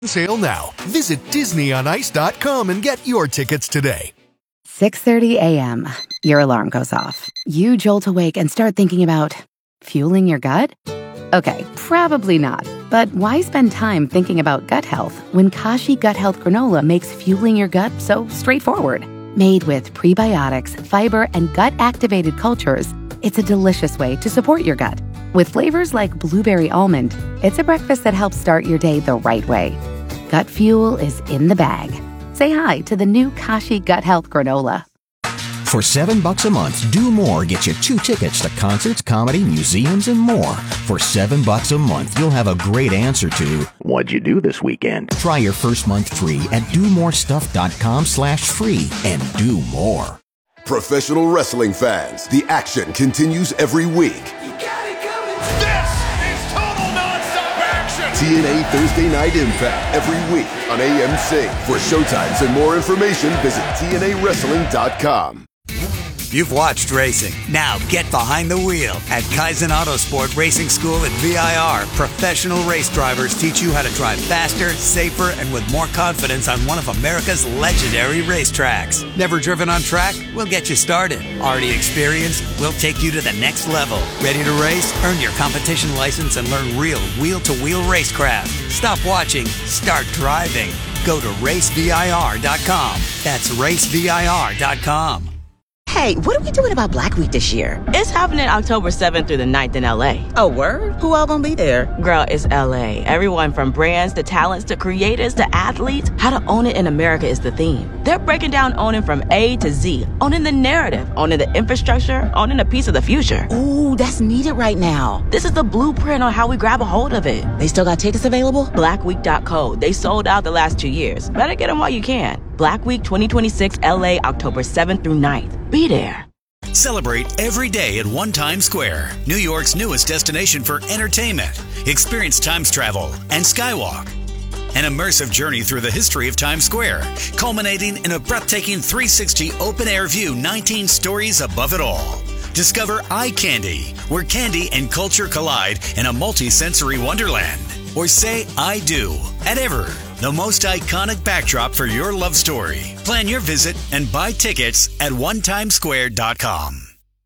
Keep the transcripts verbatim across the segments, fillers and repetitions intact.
Sale now. Visit Disney on Ice dot com and get your tickets today. six thirty a.m. Your alarm goes off. You jolt awake and start thinking about fueling your gut? Okay, probably not. But why spend time thinking about gut health when Kashi Gut Health Granola makes fueling your gut so straightforward? Made with prebiotics, fiber, and gut-activated cultures, it's a delicious way to support your gut. With flavors like blueberry almond, it's a breakfast that helps start your day the right way. Gut fuel is in the bag. Say hi to the new Kashi Gut Health Granola. For seven bucks a month, Do More gets you two tickets to concerts, comedy, museums, and more. For seven bucks a month, you'll have a great answer to, what'd you do this weekend? Try your first month free at do more stuff dot com slash free and do more. Professional wrestling fans, the action continues every week. You got it coming. This is total nonstop action. T N A Thursday Night Impact every week on A M C. For showtimes and more information, visit T N A wrestling dot com. You've watched racing. Now get behind the wheel. At Kaizen Autosport Racing School at V I R, professional race drivers teach you how to drive faster, safer, and with more confidence on one of America's legendary racetracks. Never driven on track? We'll get you started. Already experienced? We'll take you to the next level. Ready to race? Earn your competition license and learn real wheel-to-wheel racecraft. Stop watching. Start driving. Go to race V I R dot com. That's race V I R dot com. Hey, what are we doing about Black Week this year? It's happening October seventh through the ninth in L A. Oh, word? Who all gonna be there? Girl, it's L A. Everyone from brands to talents to creators to athletes. How to own it in America is the theme. They're breaking down owning from A to Z. Owning the narrative, owning the infrastructure, owning a piece of the future. Ooh, that's needed right now. This is the blueprint on how we grab a hold of it. They still got tickets available? black week dot co. They sold out the last two years. Better get them while you can. Black Week twenty twenty-six L A, October seventh through ninth. Be there. Celebrate every day at One Times Square, New York's newest destination for entertainment. Experience Times travel and Skywalk. An immersive journey through the history of Times Square, culminating in a breathtaking three sixty open-air view, nineteen stories above it all. Discover Eye Candy, where candy and culture collide in a multi-sensory wonderland. Or say I do at Ever, the most iconic backdrop for your love story. Plan your visit and buy tickets at one times square dot com.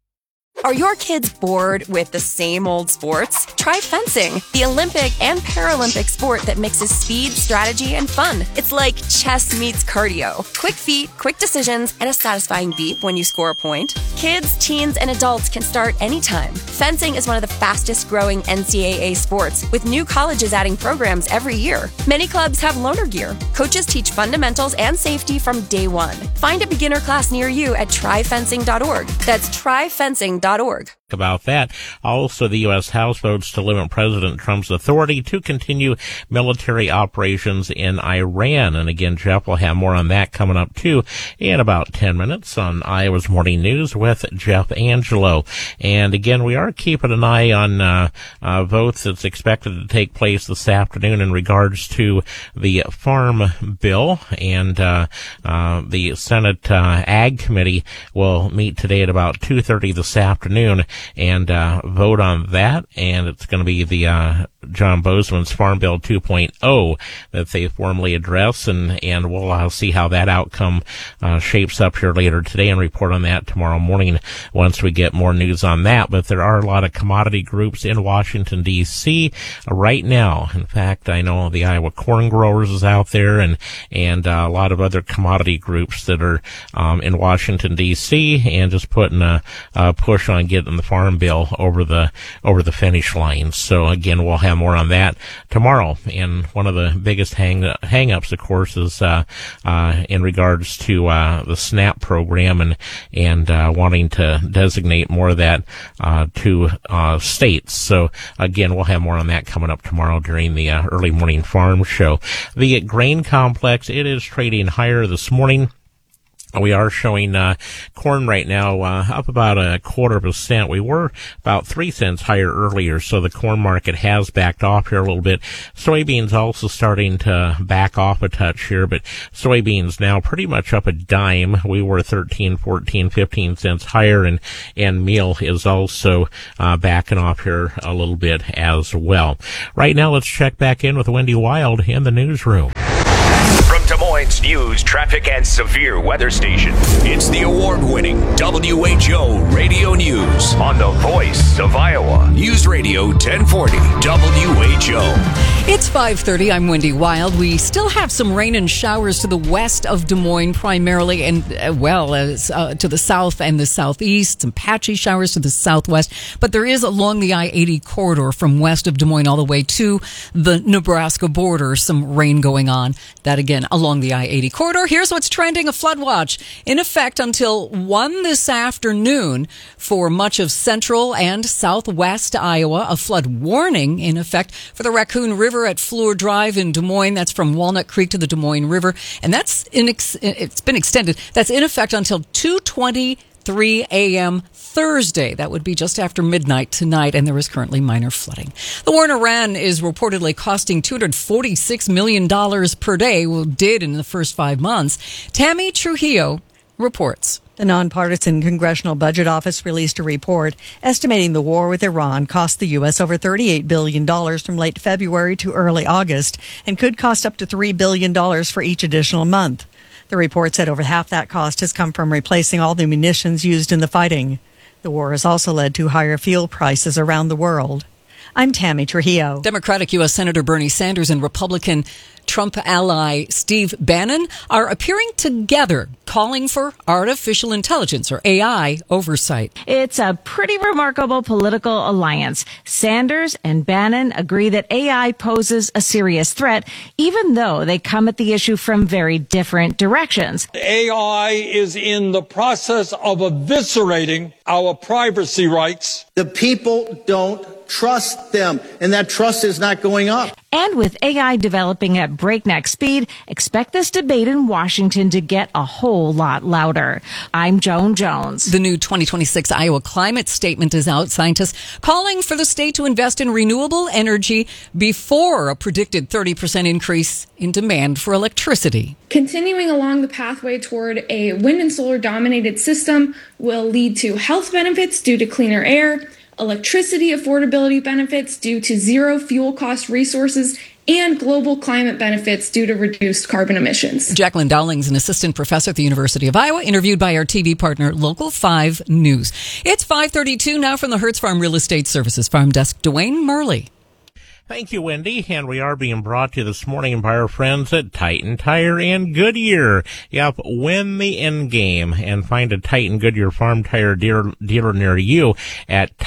Are your kids bored with the same old sports? Try fencing, the Olympic and Paralympic sport that mixes speed, strategy, and fun. It's like chess meets cardio. Quick feet, quick decisions, and a satisfying beep when you score a point. Kids, teens, and adults can start anytime. Fencing is one of the fastest growing N C double A sports, with new colleges adding programs every year. Many clubs have loaner gear. Coaches teach fundamentals and safety from day one. Find a beginner class near you at try fencing dot org. That's try fencing dot org. About that. Also, the U S House votes to limit President Trump's authority to continue military operations in Iran. And again, Jeff will have more on that coming up too in about ten minutes on Iowa's Morning News with Jeff Angelo. And again, we are keeping an eye on uh, uh votes that's expected to take place this afternoon in regards to the Farm Bill. And uh, uh the Senate uh, Ag Committee will meet today at about two thirty this afternoon and uh vote on that, and it's going to be the uh John Bozeman's Farm Bill two point oh that they formally address, and and we'll uh, see how that outcome uh shapes up here later today and report on that tomorrow morning once we get more news on that. But there are a lot of commodity groups in Washington D C right now. In fact, I know the Iowa Corn Growers is out there, and and uh, a lot of other commodity groups that are um in Washington D C and just putting a, a push on getting the Farm Bill over the over the finish line. So again, we'll have more on that tomorrow. And one of the biggest hang hang-ups, of course, is uh, uh, in regards to uh, the SNAP program and and uh, wanting to designate more of that uh, to uh, states. So again, we'll have more on that coming up tomorrow during the uh, early morning farm show. The grain complex, it is trading higher this morning. We are showing uh, corn right now uh, up about a quarter of a cent. We were about three cents higher earlier, so the corn market has backed off here a little bit. Soybeans also starting to back off a touch here, but soybeans now pretty much up a dime. We were thirteen, fourteen, fifteen cents higher, and, and meal is also uh, backing off here a little bit as well. Right now, let's check back in with Wendy Wild in the newsroom. From Des Moines News, traffic, and severe weather station, it's the award-winning W H O Radio News on the voice of Iowa. News Radio ten forty W H O. It's five thirty. I'm Wendy Wild. We still have some rain and showers to the west of Des Moines primarily, and uh, well, as uh, to the south and the southeast, some patchy showers to the southwest. But there is along the I eighty corridor from west of Des Moines all the way to the Nebraska border some rain going on. That again, along the I eighty corridor. Here's what's trending. A flood watch in effect until one this afternoon for much of central and southwest Iowa. A flood warning in effect for the Raccoon River at Fleur Drive in Des Moines. That's from Walnut Creek to the Des Moines River. And that's in ex- it's been extended. That's in effect until two twenty-three a.m. Thursday. That would be just after midnight tonight, and there is currently minor flooding. The war in Iran is reportedly costing two hundred forty-six million dollars per day, well, did in the first five months. Tammy Trujillo reports. The nonpartisan Congressional Budget Office released a report estimating the war with Iran cost the U S over thirty-eight billion dollars from late February to early August and could cost up to three billion dollars for each additional month. The report said over half that cost has come from replacing all the munitions used in the fighting. The war has also led to higher fuel prices around the world. I'm Tammy Trujillo. Democratic U S Senator Bernie Sanders and Republican Trump ally Steve Bannon are appearing together, calling for artificial intelligence, or A I, oversight. It's a pretty remarkable political alliance. Sanders and Bannon agree that A I poses a serious threat, even though they come at the issue from very different directions. A I is in the process of eviscerating our privacy rights. The people don't trust them, and that trust is not going up. And with A I developing at breakneck speed, expect this debate in Washington to get a whole lot louder. I'm Joan Jones. The new twenty twenty-six Iowa climate statement is out. Scientists calling for the state to invest in renewable energy before a predicted thirty percent increase in demand for electricity. Continuing along the pathway toward a wind and solar dominated system will lead to health benefits due to cleaner air, electricity affordability benefits due to zero fuel cost resources, and global climate benefits due to reduced carbon emissions. Jacqueline Dowling's an assistant professor at the University of Iowa, interviewed by our T V partner, Local five News. It's five thirty-two now from the Hertz Farm Real Estate Services Farm Desk. Dwayne Murley. Thank you, Wendy. And we are being brought to you this morning by our friends at Titan Tire and Goodyear. Yep, win the end game and find a Titan Goodyear Farm Tire dealer, dealer near you at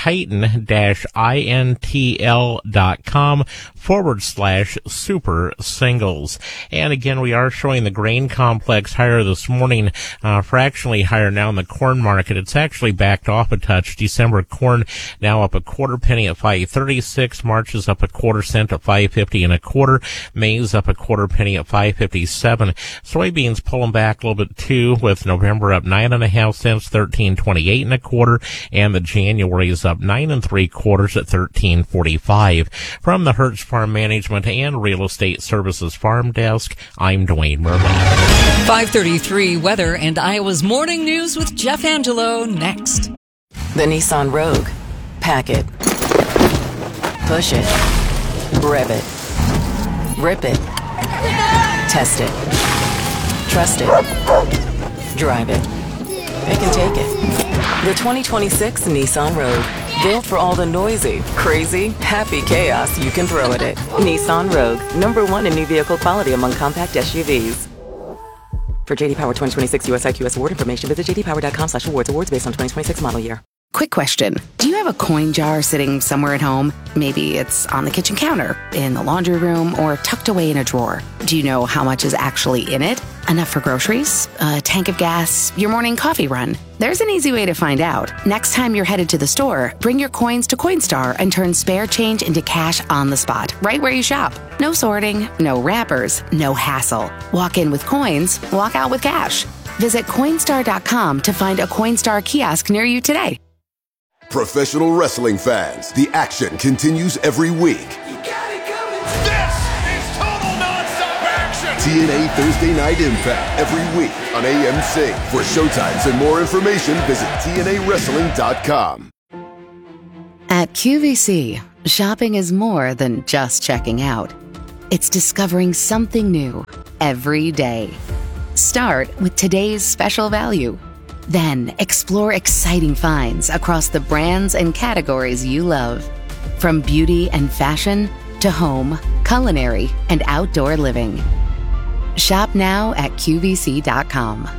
titan-intl.com forward slash super singles. And again, we are showing the grain complex higher this morning, uh, fractionally higher now in the corn market. It's actually backed off a touch. December corn now up a quarter penny at five thirty-six. March is up a quarter cent at five fifty and a quarter. Maize up a quarter penny at five fifty-seven. Soybeans pulling back a little bit too, with November up nine and a half cents, thirteen twenty-eight and a quarter, and the January is up nine and three quarters at thirteen forty-five. From the Hertz Farm Management and Real Estate Services Farm Desk, I'm Dwayne Merlin. five thirty-three weather and Iowa's morning news with Jeff Angelo next. The Nissan Rogue. Pack it. Push it. Rev it. Rip it. Test it. Trust it. Drive it. It can take it. The twenty twenty-six Nissan Rogue. Built for all the noisy, crazy, happy chaos you can throw at it. Nissan Rogue. Number one in new vehicle quality among compact S U Vs. For J D Power twenty twenty-six U S I Q S award information, visit j d power dot com slash awards. Awards based on twenty twenty-six model year. Quick question. Do you have a coin jar sitting somewhere at home? Maybe it's on the kitchen counter, in the laundry room, or tucked away in a drawer. Do you know how much is actually in it? Enough for groceries, a tank of gas, your morning coffee run? There's an easy way to find out. Next time you're headed to the store, bring your coins to Coinstar and turn spare change into cash on the spot, right where you shop. No sorting, no wrappers, no hassle. Walk in with coins, walk out with cash. Visit Coinstar dot com to find a Coinstar kiosk near you today. Professional wrestling fans, the action continues every week. This is total nonstop action. T N A Thursday Night Impact every week on A M C. For showtimes and more information, visit T N A wrestling dot com. At Q V C, shopping is more than just checking out. It's discovering something new every day. Start with today's special value. Then explore exciting finds across the brands and categories you love. From beauty and fashion to home, culinary, and outdoor living. Shop now at Q V C dot com.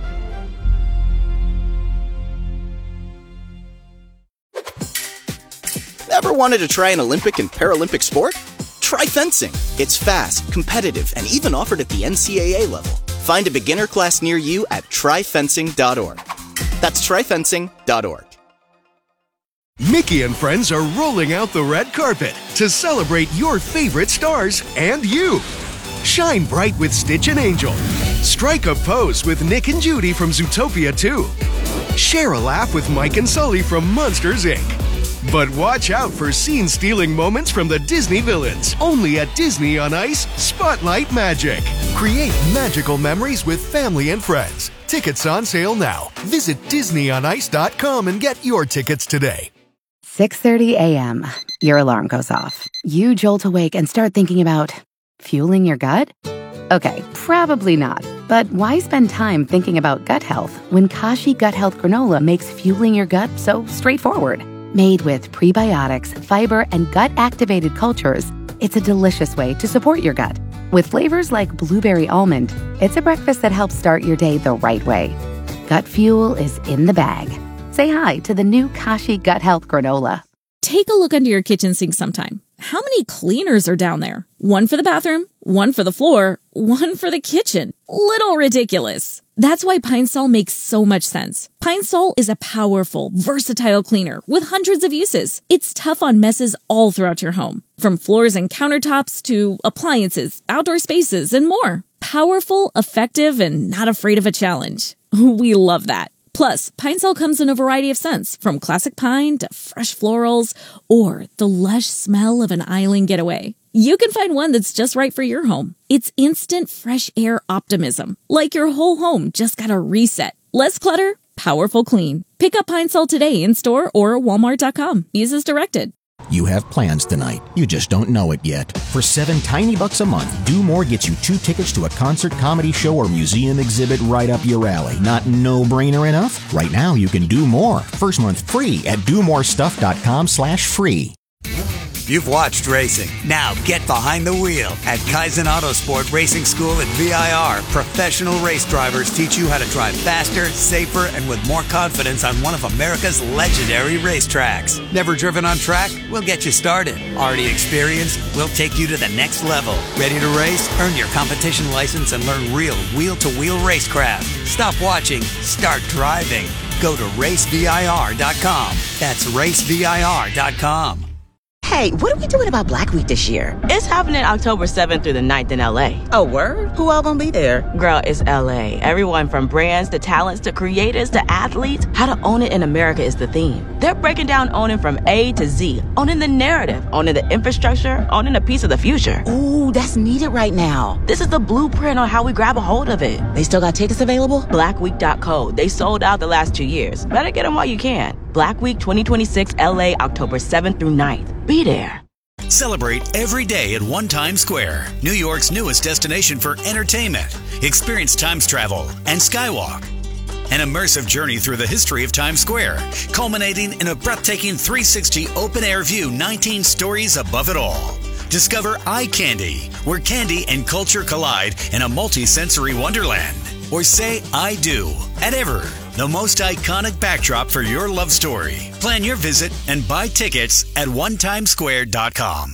Ever wanted to try an Olympic and Paralympic sport? Try fencing. It's fast, competitive, and even offered at the N C A A level. Find a beginner class near you at try fencing dot org. That's try fencing dot org. Mickey and friends are rolling out the red carpet to celebrate your favorite stars and you. Shine bright with Stitch and Angel. Strike a pose with Nick and Judy from Zootopia two. Share a laugh with Mike and Sully from Monsters, Incorporated. But watch out for scene-stealing moments from the Disney villains. Only at Disney on Ice Spotlight Magic. Create magical memories with family and friends. Tickets on sale now. Visit Disney on Ice dot com and get your tickets today. six thirty a.m. Your alarm goes off. You jolt awake and start thinking about fueling your gut? Okay, probably not. But why spend time thinking about gut health when Kashi Gut Health Granola makes fueling your gut so straightforward? Made with prebiotics, fiber, and gut-activated cultures, it's a delicious way to support your gut. With flavors like blueberry almond, it's a breakfast that helps start your day the right way. Gut fuel is in the bag. Say hi to the new Kashi Gut Health Granola. Take a look under your kitchen sink sometime. How many cleaners are down there? One for the bathroom, one for the floor, one for the kitchen. Little ridiculous. That's why Pine Sol makes so much sense. Pine Sol is a powerful, versatile cleaner with hundreds of uses. It's tough on messes all throughout your home, from floors and countertops to appliances, outdoor spaces, and more. Powerful, effective, and not afraid of a challenge. We love that. Plus, Pine Sol comes in a variety of scents, from classic pine to fresh florals, or the lush smell of an island getaway. You can find one that's just right for your home. It's instant fresh air optimism, like your whole home just got a reset. Less clutter, powerful clean. Pick up Pine Sol today in store or walmart dot com. Use as directed. You have plans tonight. You just don't know it yet. For seven tiny bucks a month, Do More gets you two tickets to a concert, comedy show, or museum exhibit right up your alley. Not no-brainer enough? Right now, you can do more. First month free at do more stuff dot com slash free. You've watched racing. Now get behind the wheel. At Kaizen Autosport Racing School at V I R, professional race drivers teach you how to drive faster, safer, and with more confidence on one of America's legendary racetracks. Never driven on track? We'll get you started. Already experienced? We'll take you to the next level. Ready to race? Earn your competition license and learn real wheel-to-wheel racecraft. Stop watching. Start driving. Go to race V I R dot com. That's race V I R dot com. Hey, what are we doing about Black Week this year? It's happening October seventh through the ninth in L A. Oh, word? Who all gonna be there? Girl, it's L A. Everyone from brands to talents to creators to athletes, how to own it in America is the theme. They're breaking down owning from A to Z, owning the narrative, owning the infrastructure, owning a piece of the future. Ooh, that's needed right now. This is the blueprint on how we grab a hold of it. They still got tickets available? black week dot co. They sold out the last two years. Better get them while you can. Black Week twenty twenty-six L A, October seventh through ninth. Be there. Celebrate every day at One Times Square, New York's newest destination for entertainment. Experience Times travel and Skywalk. An immersive journey through the history of Times Square, culminating in a breathtaking three sixty open-air view nineteen stories above it all. Discover Eye Candy, where candy and culture collide in a multi-sensory wonderland. Or say I do at Ever, the most iconic backdrop for your love story. Plan your visit and buy tickets at one times square dot com.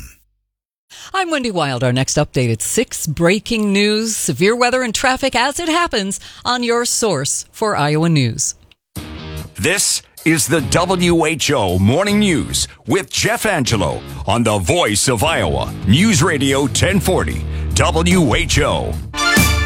I'm Wendy Wild. Our next update at six, breaking news, severe weather and traffic as it happens on your source for Iowa News. This is the W H O Morning News with Jeff Angelo on the Voice of Iowa, News Radio ten forty, W H O.